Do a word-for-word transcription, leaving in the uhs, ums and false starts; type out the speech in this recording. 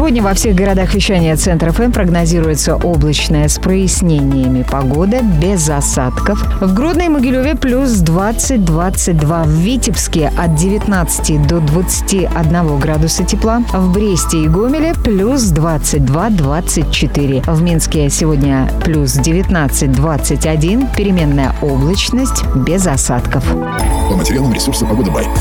Сегодня во всех городах вещания Центр эф эм прогнозируется облачная с прояснениями погода, без осадков. В Гродно и Могилеве плюс двадцать - двадцать два. В Витебске от девятнадцати до двадцати одного градуса тепла. В Бресте и Гомеле плюс двадцать два - двадцать четыре. В Минске сегодня плюс девятнадцать - двадцать один. Переменная облачность без осадков. По материалам ресурса «Погода Бай».